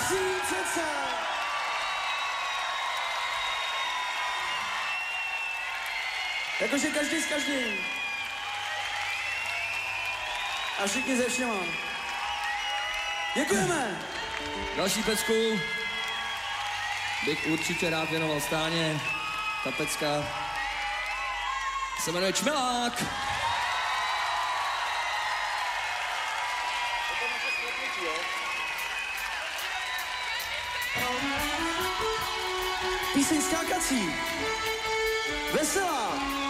patří přece. Jakože každý s každým. A všichni se všema. Děkujeme. Další pecku bych určitě rád věnoval Stáně. Ta pecka se jmenuje Čmelák. Píseň skákací. Veselá.